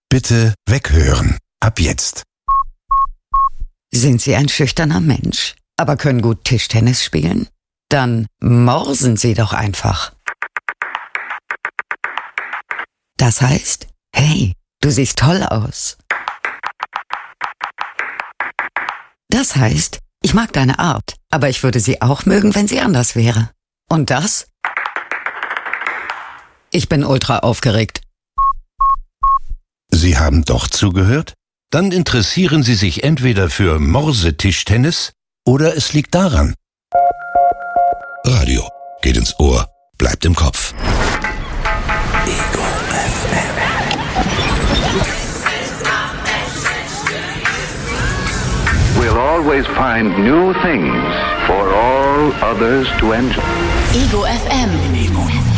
Bitte weghören. Ab jetzt. Sind Sie ein schüchterner Mensch, aber können gut Tischtennis spielen? Dann morsen Sie doch einfach. Das heißt, hey, du siehst toll aus. Das heißt, ich mag deine Art, aber ich würde sie auch mögen, wenn sie anders wäre. Und das? Ich bin ultra aufgeregt. Sie haben doch zugehört? Dann interessieren Sie sich entweder für Morsetischtennis oder es liegt daran. Radio geht ins Ohr, bleibt im Kopf. Ego FM. We'll always find new things for all others to enjoy. Ego FM.